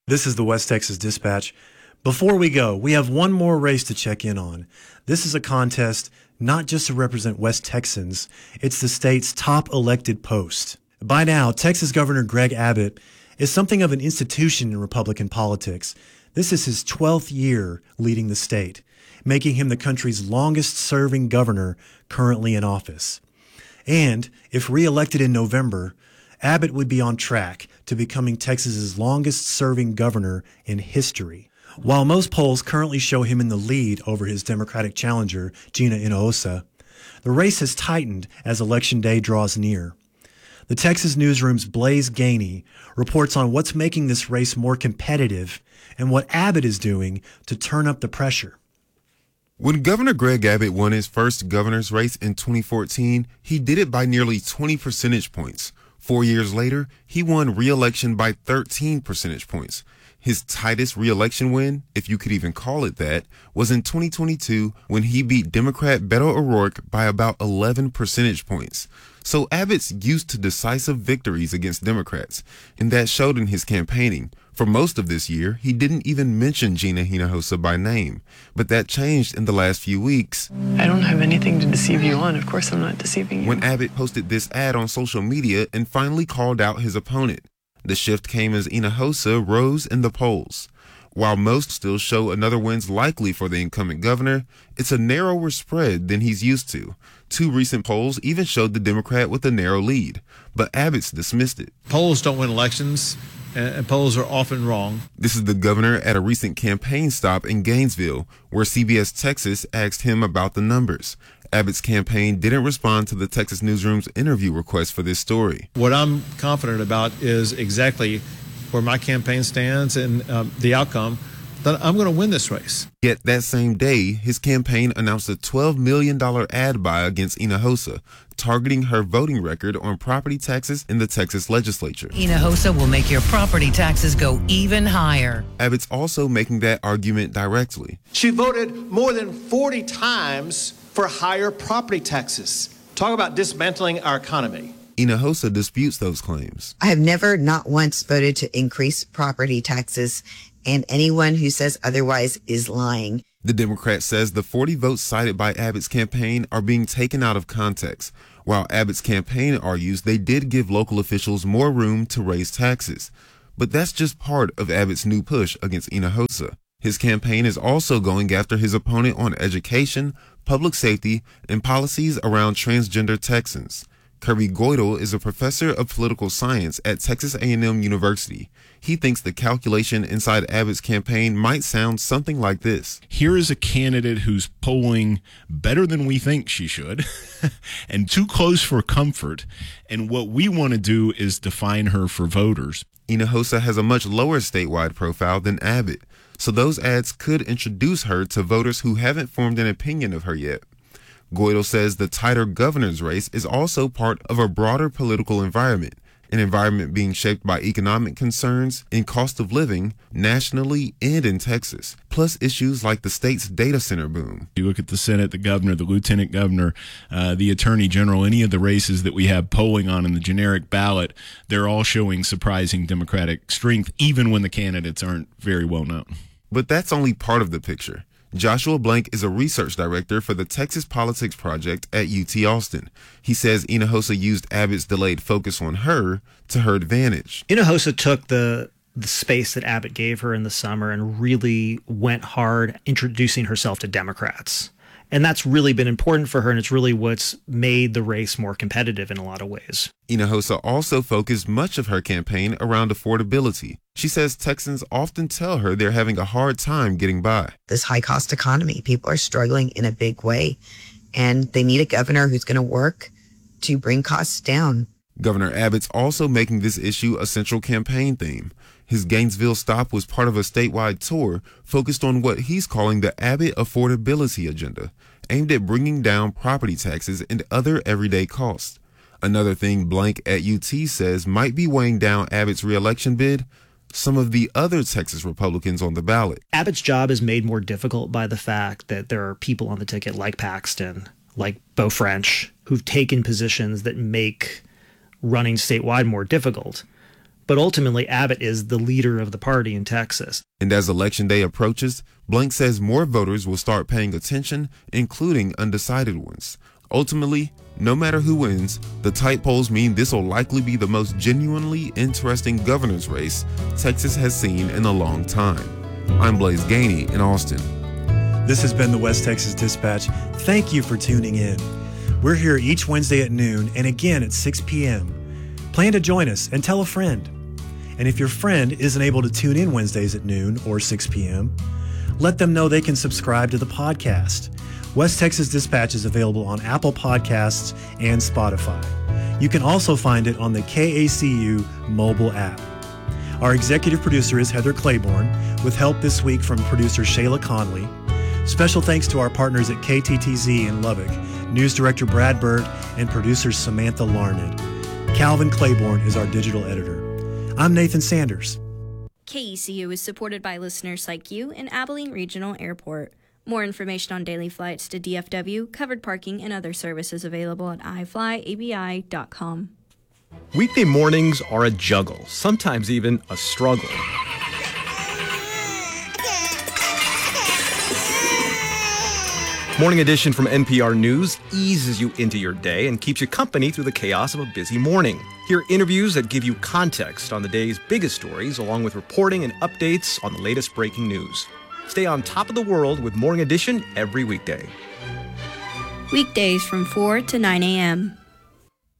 This is the West Texas Dispatch. Before we go, we have one more race to check in on. This is a contest not just to represent West Texans, it's the state's top elected post. By now, Texas Governor Greg Abbott is something of an institution in Republican politics. This is his 12th year leading the state, making him the country's longest-serving governor currently in office. And if re-elected in November, Abbott would be on track to becoming Texas's longest-serving governor in history. While most polls currently show him in the lead over his Democratic challenger, Gina Hinojosa, the race has tightened as Election Day draws near. The Texas Newsroom's Blaise Gainey reports on what's making this race more competitive and what Abbott is doing to turn up the pressure. When Governor Greg Abbott won his first governor's race in 2014, he did it by nearly 20 percentage points. 4 years later, he won re-election by 13 percentage points. His tightest re-election win, if you could even call it that, was in 2022 when he beat Democrat Beto O'Rourke by about 11 percentage points. So Abbott's used to decisive victories against Democrats, and that showed in his campaigning. For most of this year, he didn't even mention Gina Hinojosa by name, but that changed in the last few weeks. I don't have anything to deceive you on. Of course I'm not deceiving you. When Abbott posted this ad on social media and finally called out his opponent. The shift came as Hinojosa rose in the polls. While most still show another win's likely for the incumbent governor, it's a narrower spread than he's used to. 2 recent polls even showed the Democrat with a narrow lead, but Abbott's dismissed it. Polls don't win elections, and polls are often wrong. This is the governor at a recent campaign stop in Gainesville, where CBS Texas asked him about the numbers. Abbott's campaign didn't respond to the Texas Newsroom's interview request for this story. What I'm confident about is exactly where my campaign stands and the outcome, that I'm going to win this race. Yet that same day, his campaign announced a $12 million ad buy against Hinojosa, targeting her voting record on property taxes in the Texas legislature. Hinojosa will make your property taxes go even higher. Abbott's also making that argument directly. She voted more than 40 times for higher property taxes. Talk about dismantling our economy. Hinojosa disputes those claims. I have never, not once, voted to increase property taxes, and anyone who says otherwise is lying. The Democrat says the 40 votes cited by Abbott's campaign are being taken out of context, while Abbott's campaign argues they did give local officials more room to raise taxes. But that's just part of Abbott's new push against Hinojosa. His campaign is also going after his opponent on education, public safety, and policies around transgender Texans. Kirby Goidel is a professor of political science at Texas A&M University. He thinks the calculation inside Abbott's campaign might sound something like this. Here is a candidate who's polling better than we think she should and too close for comfort. And what we want to do is define her for voters. Hinojosa has a much lower statewide profile than Abbott, so those ads could introduce her to voters who haven't formed an opinion of her yet. Goidel says the tighter governor's race is also part of a broader political environment, an environment being shaped by economic concerns and cost of living nationally and in Texas, plus issues like the state's data center boom. You look at the Senate, the governor, the lieutenant governor, the attorney general, any of the races that we have polling on in the generic ballot, they're all showing surprising Democratic strength, even when the candidates aren't very well known. But that's only part of the picture. Joshua Blank is a research director for the Texas Politics Project at UT Austin. He says Hinojosa used Abbott's delayed focus on her to her advantage. Hinojosa took the space that Abbott gave her in the summer and really went hard introducing herself to Democrats. And that's really been important for her, and it's really what's made the race more competitive in a lot of ways. Hinojosa also focused much of her campaign around affordability. She says Texans often tell her they're having a hard time getting by. This high-cost economy, people are struggling in a big way, and they need a governor who's going to work to bring costs down. Governor Abbott's also making this issue a central campaign theme. His Gainesville stop was part of a statewide tour focused on what he's calling the Abbott affordability agenda, aimed at bringing down property taxes and other everyday costs. Another thing Blank at UT says might be weighing down Abbott's reelection bid, some of the other Texas Republicans on the ballot. Abbott's job is made more difficult by the fact that there are people on the ticket like Paxton, like Beau French, who've taken positions that make running statewide more difficult. But ultimately, Abbott is the leader of the party in Texas. And as Election Day approaches, Blank says more voters will start paying attention, including undecided ones. Ultimately, no matter who wins, the tight polls mean this will likely be the most genuinely interesting governor's race Texas has seen in a long time. I'm Blaise Gainey in Austin. This has been the West Texas Dispatch. Thank you for tuning in. We're here each Wednesday at noon and again at 6 p.m. Plan to join us and tell a friend. And if your friend isn't able to tune in Wednesdays at noon or 6 p.m., let them know they can subscribe to the podcast. West Texas Dispatch is available on Apple Podcasts and Spotify. You can also find it on the KACU mobile app. Our executive producer is Heather Claiborne, with help this week from producer Shayla Conley. Special thanks to our partners at KTTZ in Lubbock, news director Brad Burt, and producer Samantha Larned. Calvin Claiborne is our digital editor. I'm Nathan Sanders. KECU is supported by listeners like you in Abilene Regional Airport. More information on daily flights to DFW, covered parking, and other services available at iflyabi.com. Weekday mornings are a juggle, sometimes even a struggle. Morning Edition from NPR News eases you into your day and keeps you company through the chaos of a busy morning. Hear interviews that give you context on the day's biggest stories, along with reporting and updates on the latest breaking news. Stay on top of the world with Morning Edition every weekday. Weekdays from 4 to 9 a.m.